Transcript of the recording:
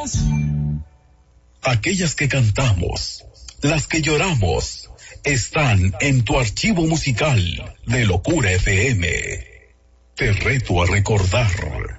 Aquellas que cantamos, las que lloramos, están en tu archivo musical de Locura FM. Te reto a recordar.